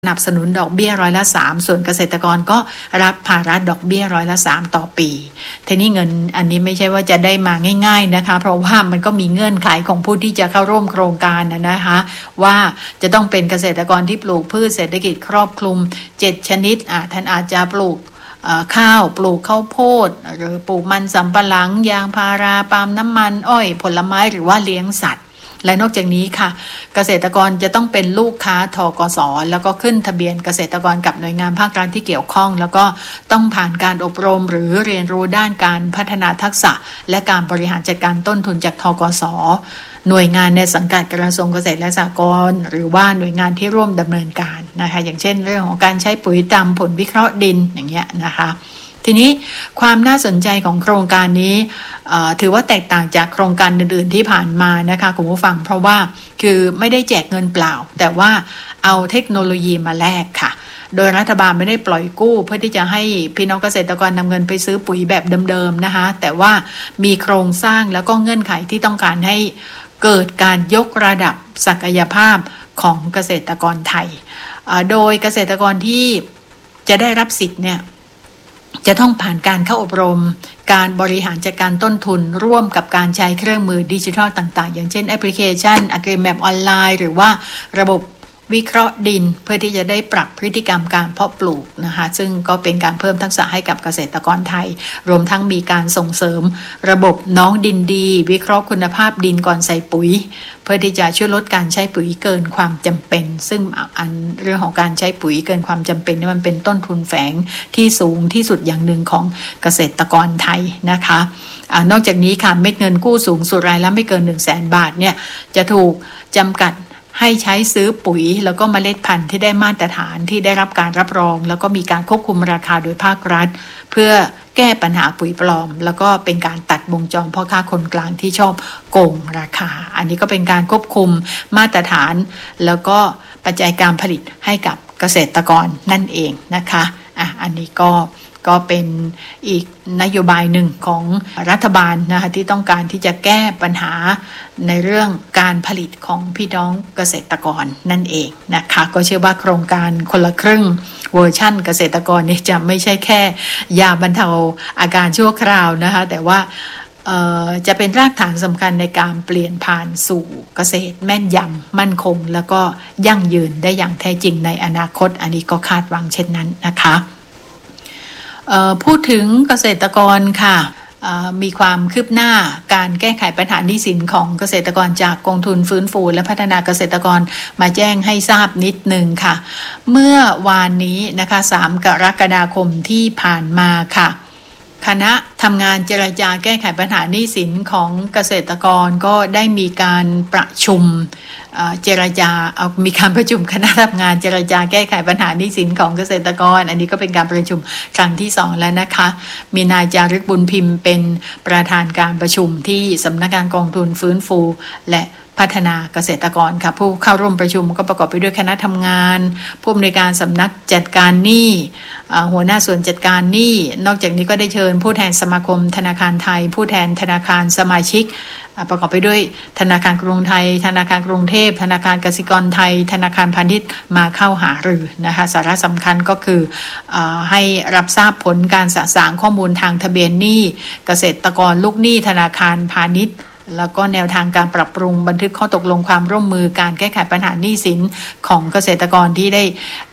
สนับสนุนดอกเบี้ย3%ส่วนเกษตรกรก็รับภาระดอกเบี้ย3%ต่อปีทีนี้เงินอันนี้ไม่ใช่ว่าจะได้มาง่ายๆนะคะเพราะว่ามันก็มีเงื่อนไขของผู้ที่จะเข้าร่วมโครงการนะคะว่าจะต้องเป็นเกษตรกรที่ปลูกพืชเศรษฐกิจครอบคลุม7ชนิดท่านอาจจะปลูกข้าวปลูกข้าวโพดหรือปลูกมันสำปะหลังยางพาราปาล์มน้ำมันอ้อยผลไม้หรือว่าเลี้ยงสัตว์และนอกจากนี้ค่ะเกษตรกรจะต้องเป็นลูกค้าธกส.แล้วก็ขึ้นทะเบียนเกษตรกรกับหน่วยงานภาครัฐที่เกี่ยวข้องแล้วก็ต้องผ่านการอบรมหรือเรียนรู้ด้านการพัฒนาทักษะและการบริหารจัดการต้นทุนจากธกส.หน่วยงานในสังกัดกระทรวงเกษตรและสหกรณ์หรือว่าหน่วยงานที่ร่วมดำเนินการนะคะอย่างเช่นเรื่องของการใช้ปุ๋ยตามผลวิเคราะห์ดินอย่างเงี้ยนะคะทีนี้ความน่าสนใจของโครงการนี้ถือว่าแตกต่างจากโครงการอื่นๆที่ผ่านมานะคะคุณผู้ฟังเพราะว่าคือไม่ได้แจกเงินเปล่าแต่ว่าเอาเทคโนโลยีมาแลกค่ะโดยรัฐบาลไม่ได้ปล่อยกู้เพื่อที่จะให้พี่น้องเกษตรกรนำเงินไปซื้อปุ๋ยแบบเดิมๆนะคะแต่ว่ามีโครงสร้างแล้วก็เงื่อนไขที่ต้องการให้เกิดการยกระดับศักยภาพของเกษตรกรไทยโดยเกษตรกรที่จะได้รับสิทธิ์เนี่ยจะต้องผ่านการเข้าอบรมการบริหารจัดการต้นทุนร่วมกับการใช้เครื่องมือดิจิทัลต่างๆอย่างเช่นแอปพลิเคชัน AgriMap ออนไลน์หรือว่าระบบวิเคราะห์ดินเพื่อที่จะได้ปรับพฤติกรรมการเพาะปลูกนะคะซึ่งก็เป็นการเพิ่มทักษะให้กับเกษตรกรไทยรวมทั้งมีการส่งเสริมระบบน้องดินดีวิเคราะห์คุณภาพดินก่อนใส่ปุ๋ยเพื่อที่จะช่วยลดการใช้ปุ๋ยเกินความจำเป็นซึ่งเรื่องของการใช้ปุ๋ยเกินความจำเป็นนี่มันเป็นต้นทุนแฝงที่สูงที่สุดอย่างหนึ่งของเกษตรกรไทยนะคะนอกจากนี้ค่ะเม็ดเงินกู้สูงสุดรายละไม่เกิน 100,000 บาทเนี่ยจะถูกจำกัดให้ใช้ซื้อปุ๋ยแล้วก็เมล็ดพันธุ์ที่ได้มาตรฐานที่ได้รับการรับรองแล้วก็มีการควบคุมราคาโดยภาครัฐเพื่อแก้ปัญหาปุ๋ยปลอมแล้วก็เป็นการตัดวงจรพ่อค้าคนกลางที่ชอบโกงราคาอันนี้ก็เป็นการควบคุมมาตรฐานแล้วก็ปัจจัยการผลิตให้กับเกษตรกรนั่นเองนะคะอันนี้ก็เป็นอีกนโยบายหนึ่งของรัฐบาลนะคะที่ต้องการที่จะแก้ปัญหาในเรื่องการผลิตของพี่น้องเกษตรกรนั่นเองนะคะก็เชื่อว่าโครงการคนละครึ่งเวอร์ชั่นเกษตรกรนี่จะไม่ใช่แค่ยาบรรเทาอาการชั่วคราวนะคะแต่ว่าจะเป็นรากฐานสำคัญในการเปลี่ยนผ่านสู่เกษตรแม่นยำมั่นคงแล้วก็ยั่งยืนได้อย่างแท้จริงในอนาคตอันนี้ก็คาดหวังเช่นนั้นนะคะพูดถึงเกษตรกรค่ะมีความคืบหน้าการแก้ไขปัญหาหนี้สินของเกษตรกรจากกองทุนฟื้นฟูและพัฒนาเกษตรกรมาแจ้งให้ทราบนิดนึงค่ะเมื่อวานนี้นะคะ3 กรกฎาคมที่ผ่านมาค่ะคณะทำงานเจรจาแก้ไขปัญหาหนี้สินของเกษตรกรก็ได้มีการประชุมเจรจามีการประชุมคณะทำงานเจรจาแก้ไขปัญหาหนี้สินของเกษตรกรอันนี้ก็เป็นการประชุมครั้งที่2แล้วนะคะมีนายจารึกบุญพิมพ์เป็นประธานการประชุมที่สำนักงานกองทุนฟื้นฟูและพัฒนาเกษตรกรค่ะผู้เข้าร่วมประชุมก็ประกอบไปด้วยคณะทำงานผู้อำนวยการสำนักจัดการหนี้หัวหน้าส่วนจัดการหนี้นอกจากนี้ก็ได้เชิญผู้แทนสมาคมธนาคารไทยผู้แทนธนาคารสมาชิกประกอบไปด้วยธนาคารกรุงไทยธนาคารกรุงเทพธนาคารกสิกรไทยธนาคารพาณิชย์มาเข้าหารือนะคะสาระสำคัญก็คือให้รับทราบผลการสะสางข้อมูลทางทะเบียนหนี้เกษตรกรลูกหนี้ธนาคารพาณิชย์แล้วก็แนวทางการปรับปรุงบันทึกข้อตกลงความร่วมมือการแก้ไขปัญหาหนี้สินของเกษตรกรที่ได้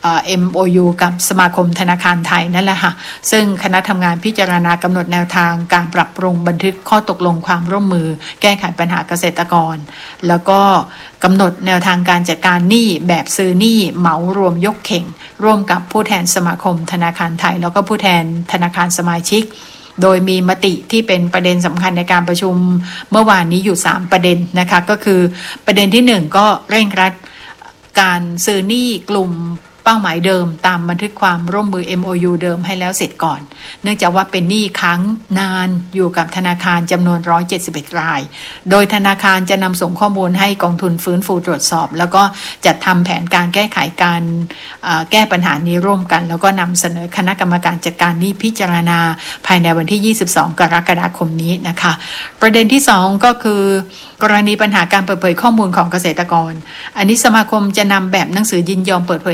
MOU กับสมาคมธนาคารไทยนั่นแหละค่ะซึ่งคณะทำงานพิจารณากำหนดแนวทางการปรับปรุงบันทึกข้อตกลงความร่วมมือแก้ไขปัญหาเกษตรกรแล้วก็กำหนดแนวทางการจัดการหนี้แบบซื้อหนี้เหมารวมยกเข่งร่วมกับผู้แทนสมาคมธนาคารไทยแล้วก็ผู้แทนธนาคารสมาชิกโดยมีมติที่เป็นประเด็นสำคัญในการประชุมเมื่อวานนี้อยู่3ประเด็นนะคะก็คือประเด็นที่1ก็เร่งรัดการซื้อหนี้กลุ่มเป้าหมายเดิมตามบันทึกความร่วมมือ MOU เดิมให้แล้วเสร็จก่อนเนื่องจากว่าเป็นหนี้ค้างนานอยู่กับธนาคารจำนวน171 รายโดยธนาคารจะนำส่งข้อมูลให้กองทุนฟื้นฟูตรวจสอบแล้วก็จัดทำแผนการแก้ไขการแก้ปัญหานี้ร่วมกันแล้วก็นำเสนอคณะกรรมการจัดการหนี้พิจารณาภายในวันที่22 กรกฎาคมนี้นะคะประเด็นที่2ก็คือกรณีปัญหาการเปิดเผยข้อมูลของเกษตรกรอันนี้สมาคมจะนำแบบหนังสือยินยอมเปิดเผยข้อมูล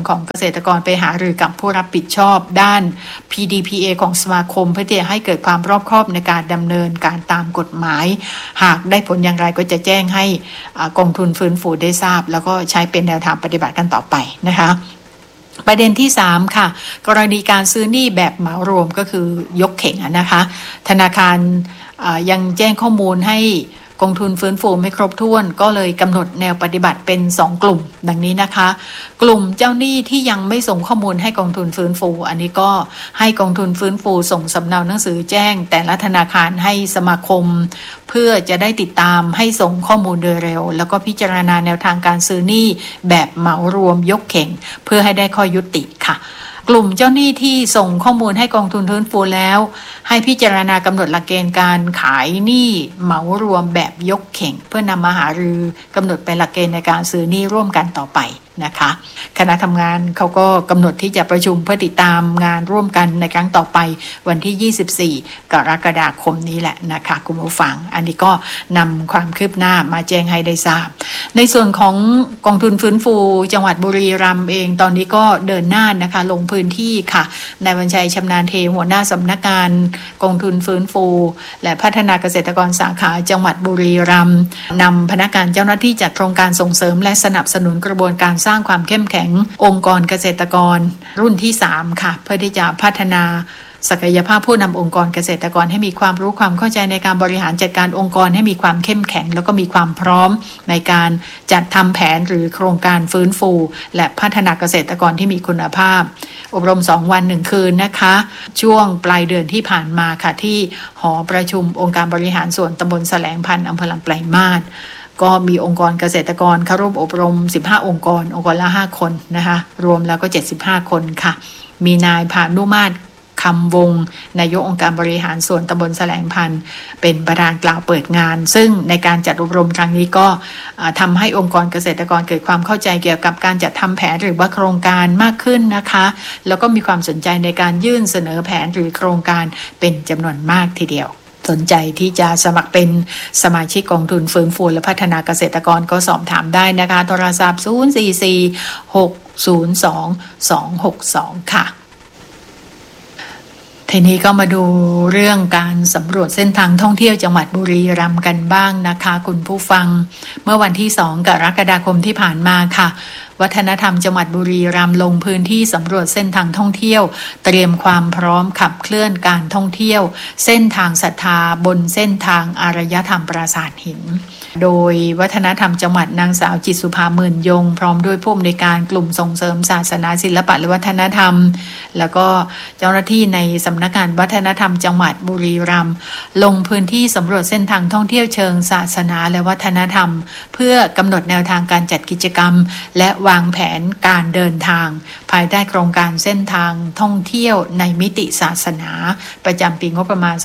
ของเกษตรกรไปหารือกับผู้รับผิดชอบด้าน PDPA ของสมาคมเพื่อที่จะให้เกิดความรอบคอบในการดำเนินการตามกฎหมายหากได้ผลอย่างไรก็จะแจ้งให้กองทุนฟื้นฟูได้ทราบแล้วก็ใช้เป็นแนวทางปฏิบัติกันต่อไปนะคะประเด็นที่3ค่ะกรณีการซื้อหนี้แบบเหมารวมก็คือยกเข่งนะคะธนาคารยังแจ้งข้อมูลให้กองทุนฟื้นฟูไม่ครบถ้วนก็เลยกำหนดแนวปฏิบัติเป็น2กลุ่มดังนี้นะคะกลุ่มเจ้าหนี้ที่ยังไม่ส่งข้อมูลให้กองทุนฟื้นฟูอันนี้ก็ให้กองทุนฟื้นฟูส่งสำเนาหนังสือแจ้งแต่ละธนาคารให้สมาคมเพื่อจะได้ติดตามให้ส่งข้อมูลโดยเร็วแล้วก็พิจารณาแนวทางการซื้อหนี้แบบเหมารวมยกเข่งเพื่อให้ได้ข้อยุติค่ะกลุ่มเจ้าหนี้ที่ส่งข้อมูลให้กองทุนฟื้นฟูแล้วให้พิจารณากำหนดหลักเกณฑ์การขายหนี้เหมารวมแบบยกเข่งเพื่อนำมาหารือกำหนดเป็นหลักเกณฑ์ในการซื้อหนี้ร่วมกันต่อไปนะคะคณะทำงานเขาก็กำหนดที่จะประชุมเพื่อติดตามงานร่วมกันในครั้งต่อไปวันที่24กรกฎาคมนี้แหละนะคะคุณผู้ฟังอันนี้ก็นำความคืบหน้ามาแจ้งให้ได้ทราบในส่วนของกองทุนฟื้นฟูจังหวัดบุรีรัมย์เองตอนนี้ก็เดินหน้านะคะลงพื้นที่ค่ะนายวันชัยชำนาญเทหัวหน้าสำนักงานกองทุนฟื้นฟูและพัฒนาเกษตรกรสาขาจังหวัดบุรีรัมย์นำพนักงานเจ้าหน้าที่จัดโครงการส่งเสริมและสนับสนุนกระบวนการสร้างความเข้มแข็งองค์กรเกษตรกรรุ่นที่3ค่ะเพื่อที่จะพัฒนาศักยภาพผู้นำองค์กรเกษตรกรให้มีความรู้ความเข้าใจในการบริหารจัดการองค์กรให้มีความเข้มแข็งแล้วก็มีความพร้อมในการจัดทำแผนหรือโครงการฟื้นฟูและพัฒนาเกษตรกรที่มีคุณภาพอบรม2วัน1คืนนะคะช่วงปลายเดือนที่ผ่านมาค่ะที่หอประชุมองค์การบริหารส่วนตำบลแสลงพันธุ์อำเภอลำปลายมาศก็มีองค์กรเกษตรกรเข้าร่วมอบรม15องค์กรละ5คนนะคะรวมแล้วก็75คนค่ะมีนายพานุมาตรคำวงนายกองค์การบริหารส่วนตำบลแสลงพันธุ์เป็นประธานกล่าวเปิดงานซึ่งในการจัดอบรมครั้งนี้ก็ทำให้องค์กรเกษตรกรเกิดความเข้าใจเกี่ยวกับการจัดทำแผนหรือว่าโครงการมากขึ้นนะคะแล้วก็มีความสนใจในการยื่นเสนอแผนหรือโครงการเป็นจำนวนมากทีเดียวสนใจที่จะสมัครเป็นสมาชิกกองทุนฟื้นฟูและพัฒนาเกษตรกรก็สอบถามได้นะคะโทรศัพท์044-602-262ค่ะทีนี้ก็มาดูเรื่องการสำรวจเส้นทางท่องเที่ยวจังหวัดบุรีรัมย์กันบ้างนะคะคุณผู้ฟังเมื่อวันที่2กรกฎาคมที่ผ่านมาค่ะวัฒนธรรมจังหวัดบุรีรัมย์ลงพื้นที่สำรวจเส้นทางท่องเที่ยวเตรียมความพร้อมขับเคลื่อนการท่องเที่ยวเส้นทางศรัทธาบนเส้นทางอารยธรรมปราสาทหินโดยวัฒนธรรมจังหวัดนางสาวจิตสุภาหมื่นยงพร้อมด้วยผู้อำนวยการกลุ่มส่งเสริมศาสนาศิลปะและวัฒนธรรมแล้วก็เจ้าหน้าที่ในสำนักงานวัฒนธรรมจังหวัดบุรีรัมย์ลงพื้นที่สำรวจเส้นทางท่องเที่ยวเชิงศาสนาและวัฒนธรรมเพื่อกำหนดแนวทางการจัดกิจกรรมและวางแผนการเดินทางภายใต้โครงการเส้นทางท่องเที่ยวในมิติศาสนาประจำปีงบประมาณ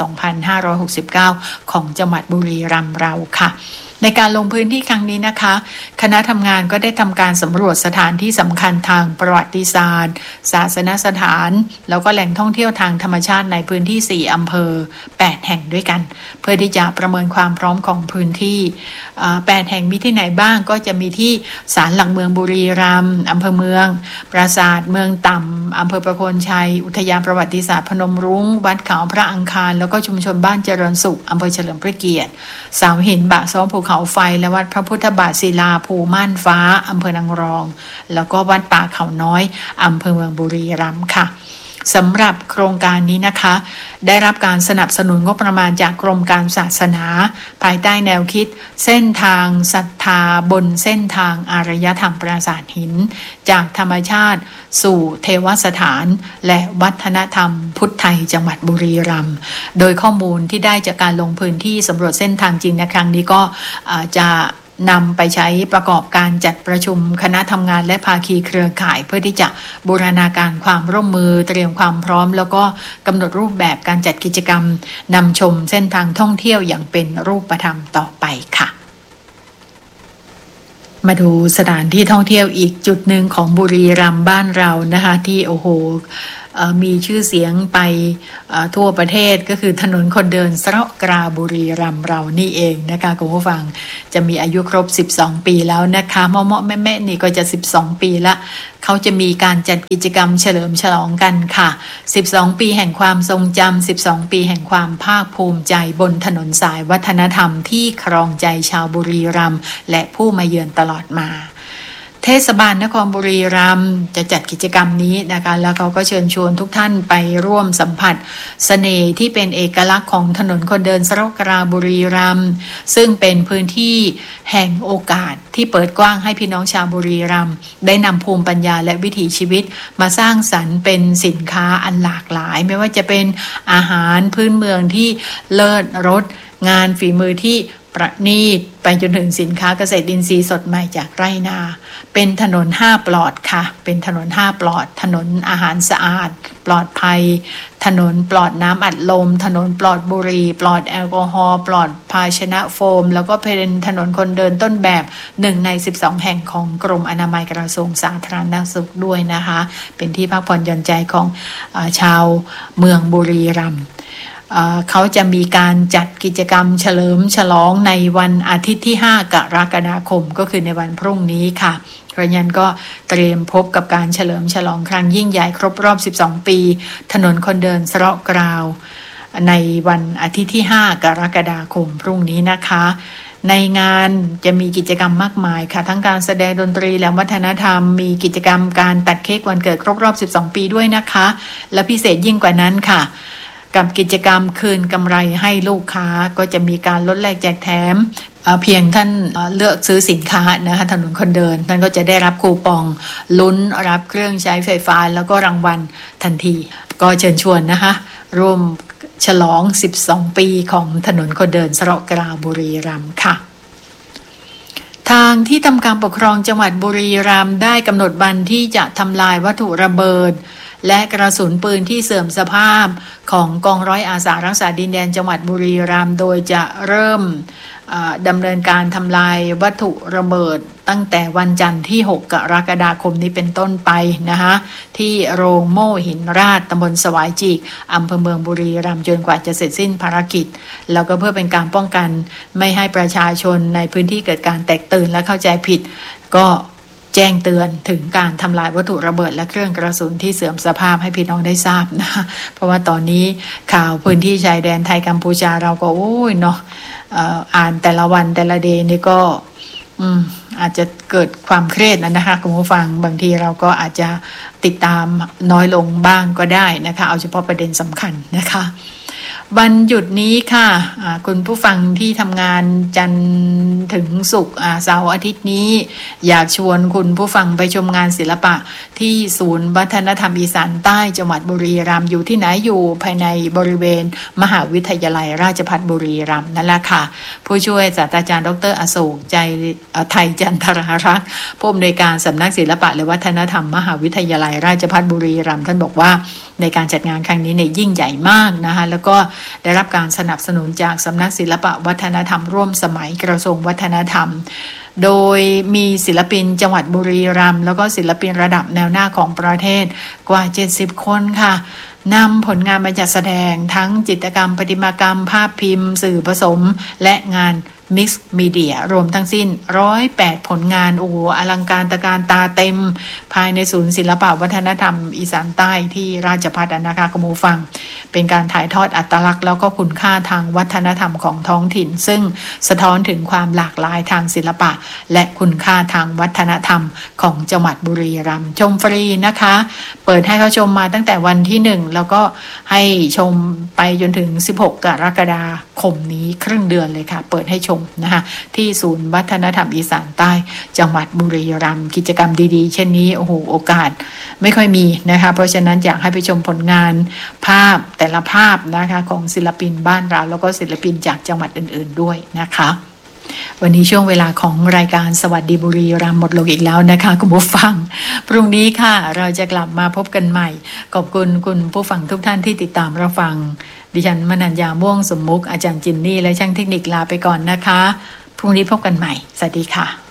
2569 ของจังหวัดบุรีรัมย์เราค่ะในการลงพื้นที่ครั้งนี้นะคะคณะทำงานก็ได้ทำการสำรวจสถานที่สำคัญทางประวัติศาสตร์ศาสนสถานแล้วก็แหล่งท่องเที่ยวทางธรรมชาติในพื้นที่4อำเภอ8แห่งด้วยกันเพื่อที่จะประเมินความพร้อมของพื้นที่8แห่งมีที่ไหนบ้างก็จะมีที่ศาลหลักเมืองบุรีรัมย์อำเภอเมืองปราสาทเมืองต่ำอำเภอประโคนชัยอุทยานประวัติศาสตร์พนมรุ้งวัดเขาพระอังคารแล้วก็ชุมชนบ้านเจริญสุขอำเภอเฉลิมพระเกียรติเสาหินบะซ้อมภูเขาไฟและวัดพระพุทธบาทศิลาภูม่านฟ้าอำเภอนางรองแล้วก็วัดป่าเขาน้อยอำเภอเมืองบุรีรัมย์ค่ะสำหรับโครงการนี้นะคะได้รับการสนับสนุนงบประมาณจากกรมการศาสนาภายใต้แนวคิดเส้นทางศรัทธาบนเส้นทางอารยธรรมปราสาทหินจากธรรมชาติสู่เทวสถานและวัฒนธรรมพุทธไทยจังหวัดบุรีรัมย์โดยข้อมูลที่ได้จากการลงพื้นที่สำรวจเส้นทางจริงในครั้งนี้ก็จะนำไปใช้ประกอบการจัดประชุมคณะทำงานและภาคีเครือข่ายเพื่อที่จะบูรณาการความร่วมมือเตรียมความพร้อมแล้วก็กำหนดรูปแบบการจัดกิจกรรมนำชมเส้นทางท่องเที่ยวอย่างเป็นรูปธรรมต่อไปค่ะมาดูสถานที่ท่องเที่ยวอีกจุดหนึ่งของบุรีรัมย์บ้านเรานะคะที่โอ้โหมีชื่อเสียงไปทั่วประเทศก็คือถนนคนเดินสระกราบุรีรัมย์เรานี่เองนะคะคุณผู้ฟังจะมีอายุครบ12ปีแล้วนะคะเมาะแม่นี่ก็จะ12ปีละเขาจะมีการจัดกิจกรรมเฉลิมฉลองกันค่ะ12ปีแห่งความทรงจำ12ปีแห่งความภาคภูมิใจบนถนนสายวัฒนธรรมที่ครองใจชาวบุรีรัมย์และผู้มาเยือนตลอดมาเทศบาลนครบุรีรัมย์จะจัดกิจกรรมนี้นะคะแล้วเขาก็เชิญชวนทุกท่านไปร่วมสัมผัสเสน่ห์ที่เป็นเอกลักษณ์ของถนนคนเดินสระกราบุรีรัมย์ซึ่งเป็นพื้นที่แห่งโอกาสที่เปิดกว้างให้พี่น้องชาวบุรีรัมย์ได้นำภูมิปัญญาและวิถีชีวิตมาสร้างสรรค์เป็นสินค้าอันหลากหลายไม่ว่าจะเป็นอาหารพื้นเมืองที่เลิศรสงานฝีมือที่ประณีตไปจนถึงสินค้าเกษตรอินทรีย์สดใหม่จากไร่นาเป็นถนน5ปลอดค่ะเป็นถนน5ปลอดถนนอาหารสะอาดปลอดภัยถนนปลอดน้ำอัดลมถนนปลอดบุหรี่ปลอดแอลกอฮอล์ปลอดภาชนะโฟมแล้วก็เป็นถนนคนเดินต้นแบบ1ใน12แห่งของกรมอนามัยกระทรวงสาธารณสุขด้วยนะคะเป็นที่พักผ่อนหย่อนใจของชาวเมืองบุรีรัมย์เขาจะมีการจัดกิจกรรมเฉลิมฉลองในวันอาทิตย์ที่5กรกฎาคมก็คือในวันพรุ่งนี้ค่ะเพราะฉะนั้นก็เตรียมพบกับการเฉลิมฉลองครั้งยิ่งใหญ่ครบรอบ12ปีถนนคนเดินสระกราวในวันอาทิตย์ที่5กรกฎาคมพรุ่งนี้นะคะในงานจะมีกิจกรรมมากมายค่ะทั้งการแสดงดนตรีและวัฒนธรรมมีกิจกรรมการตัดเค้กวันเกิดครบรอบ12ปีด้วยนะคะและพิเศษยิ่งกว่านั้นค่ะกับกิจกรรมคืนกำไรให้ลูกค้าก็จะมีการลดแลกแจกแถมเพียงท่านเลือกซื้อสินค้านะคะถนนคนเดินท่านก็จะได้รับคูปองลุ้นรับเครื่องใช้ไฟฟ้าแล้วก็รางวัลทันทีก็เชิญชวนนะคะร่วมฉลอง12ปีของถนนคนเดินสระกราบุรีรัมย์ค่ะทางที่ทำการปกครองจังหวัดบุรีรัมย์ได้กำหนดวันที่จะทำลายวัตถุระเบิดและกระสุนปืนที่เสื่อมสภาพของกองร้อยอาสารักษาดินแดนจังหวัดบุรีรัมย์โดยจะเริ่มดำเนินการทำลายวัตถุระเบิดตั้งแต่วันจันทร์ที่6กรกฎาคมนี้เป็นต้นไปนะคะที่โรงโม่หินราชตำบลสวายจีกอำเภอเมืองบุรีรัมย์จนกว่าจะเสร็จสิ้นภารกิจแล้วก็เพื่อเป็นการป้องกันไม่ให้ประชาชนในพื้นที่เกิดการแตกตื่นและเข้าใจผิดก็แจ้งเตือนถึงการทำลายวัตถุระเบิดและเครื่องกระสุนที่เสื่อมสภาพให้พี่น้องได้ทราบนะเพราะว่าตอนนี้ข่าวพื้นที่ชายแดนไทยกัมพูชาเราก็โอ้ยเนาะอ่านแต่ละวันแต่ละเดย์นี่ก็อาจจะเกิดความเครียดนะคะคุณผู้ฟังบางทีเราก็อาจจะติดตามน้อยลงบ้างก็ได้นะคะเอาเฉพาะประเด็นสำคัญนะคะวันหยุดนี้ค่ะคุณผู้ฟังที่ทำงานจันทร์ถึงศุกร์เสาร์อาทิตย์นี้อยากชวนคุณผู้ฟังไปชมงานศิลปะที่ศูนย์วัฒนธรรมอีสานใต้จังหวัดบุรีรัมย์อยู่ที่ไหนอยู่ภายในบริเวณมหาวิทยาลัยราชภัฏบุรีรัมย์นั่นแหละค่ะผู้ช่วยศาสตราจารย์ดร.อโศกใจไทยจันทรารักษ์ผู้อำนวยการสำนักศิลปะและวัฒนธรรมมหาวิทยาลัยราชภัฏบุรีรัมย์ท่านบอกว่าในการจัดงานครั้งนี้เนี่ยยิ่งใหญ่มากนะคะแล้วก็ได้รับการสนับสนุนจากสำนักศิลปะวัฒนธรรมร่วมสมัยกระทรวงวัฒนธรรมโดยมีศิลปินจังหวัดบุรีรัมย์แล้วก็ศิลปินระดับแนวหน้าของประเทศกว่า70คนค่ะนำผลงานมาจัดแสดงทั้งจิตรกรรมประติมากรรมภาพพิมพ์สื่อผสมและงานมิกซ์มีเดียรวมทั้งสิ้น108ผลงานโอ้โหอลังการตระการตาเต็มภายในศูนย์ศิลปวัฒนธรรมอีสานใต้ที่ราชภัฏนะคะคุณผู้ฟังเป็นการถ่ายทอดอัตลักษณ์แล้วก็คุณค่าทางวัฒนธรรมของท้องถิ่นซึ่งสะท้อนถึงความหลากหลายทางศิลปะและคุณค่าทางวัฒนธรรมของจังหวัดบุรีรัมย์ชมฟรีนะคะเปิดให้เข้าชมมาตั้งแต่วันที่1แล้วก็ให้ชมไปจนถึง16กรกฎาคมนี้ครึ่งเดือนเลยค่ะเปิดให้ชมนะคะที่ศูนย์วัฒนธรรมอีสานใต้จังหวัดบุรีรัมย์กิจกรรมดีๆเช่นนี้โอ้โหโอกาสไม่ค่อยมีนะคะเพราะฉะนั้นอยากให้ไปชมผลงานภาพแต่ละภาพนะคะของศิลปินบ้านเราแล้วก็ศิลปินจากจังหวัดอื่นๆด้วยนะคะวันนี้ช่วงเวลาของรายการสวัสดีบุรีรัมย์หมดลงอีกแล้วนะคะคุณผู้ฟังพรุ่งนี้ค่ะเราจะกลับมาพบกันใหม่ขอบคุณคุณผู้ฟังทุกท่านที่ติดตามรับฟังดิฉันมนัญญาม่วงสมมุกอาจารย์จินนี่และช่างเทคนิคลาไปก่อนนะคะพรุ่งนี้พบกันใหม่สวัสดีค่ะ